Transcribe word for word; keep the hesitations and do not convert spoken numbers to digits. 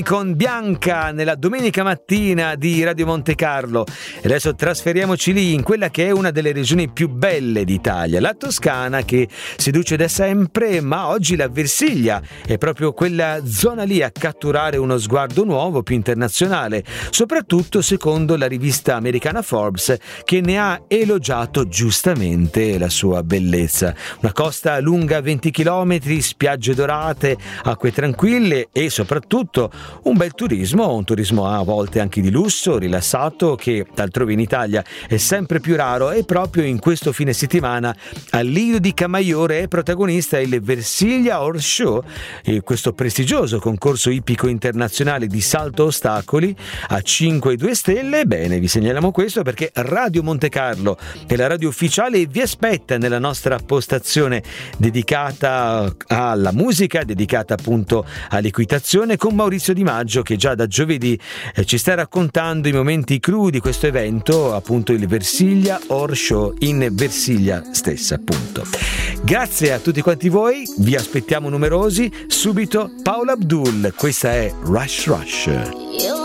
con Bianca nella domenica mattina di Radio Monte Carlo. E adesso trasferiamoci lì, in quella che è una delle regioni più belle d'Italia, la Toscana, che seduce da sempre, ma oggi la Versilia è proprio quella zona lì a catturare uno sguardo nuovo, più internazionale, soprattutto secondo la rivista americana Forbes, che ne ha elogiato giustamente la sua bellezza. Una costa lunga venti chilometri, spiagge dorate, acque tranquille e soprattutto un bel turismo, un turismo a volte anche di lusso, rilassato, che altrove in Italia è sempre più raro. E proprio in questo fine settimana al Lido di Camaiore è protagonista il Versilia Horse Show, e questo prestigioso concorso ippico internazionale di salto ostacoli a cinque e due stelle. Bene, vi segnaliamo questo perché Radio Monte Carlo è la radio ufficiale e vi aspetta nella nostra postazione dedicata alla musica, dedicata appunto all'equitazione, con Maurizio Di Maggio, che già da giovedì eh, ci sta raccontando i momenti clou di questo evento, appunto il Versilia Horse Show in Versilia stessa, appunto. Grazie a tutti quanti voi, vi aspettiamo numerosi. Subito Paula Abdul, questa è Rush Rush.